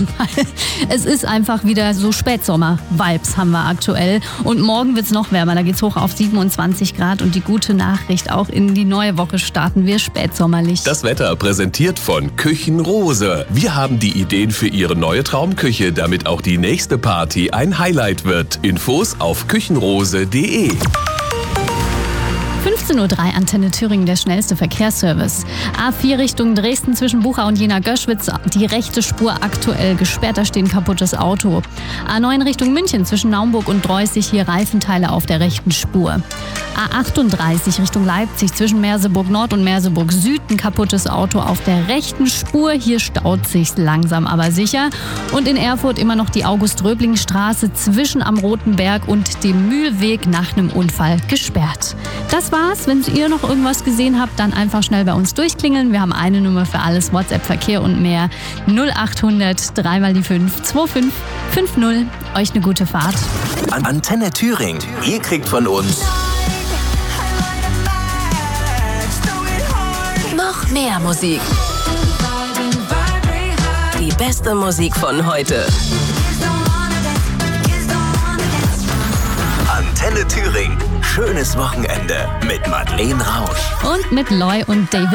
weil es ist einfach wieder so Spätsommer-Vibes haben wir aktuell. Und morgen wird es noch wärmer, da geht es hoch auf 27 Grad. Und die gute Nachricht, auch in die neue Woche starten wir spätsommerlich. Das Wetter präsentiert von Küchenrose. Wir haben die Ideen für Ihre neue Traumküche, damit auch die nächste Party ein Highlight wird. Infos auf küchenrose.de. 15:03 Uhr, Antenne Thüringen, der schnellste Verkehrsservice. A4 Richtung Dresden zwischen Bucha und Jena-Göschwitz, die rechte Spur aktuell gesperrt, da steht ein kaputtes Auto. A9 Richtung München zwischen Naumburg und Dreußig, hier Reifenteile auf der rechten Spur. A38 Richtung Leipzig zwischen Merseburg Nord und Merseburg Süd, ein kaputtes Auto auf der rechten Spur, hier staut sich's langsam aber sicher. Und in Erfurt immer noch die August-Röbling-Straße zwischen am Roten Berg und dem Mühlweg nach einem Unfall gesperrt. Das war's. Wenn ihr noch irgendwas gesehen habt, dann einfach schnell bei uns durchklingeln. Wir haben eine Nummer für alles, WhatsApp, Verkehr und mehr. 0800 3 mal die 5 2550. Euch eine gute Fahrt. Antenne Thüringen. Ihr kriegt von uns noch mehr Musik. Die beste Musik von heute. Antenne Thüringen. Schönes Wochenende mit Madeleine Rausch. Und mit Loy und David.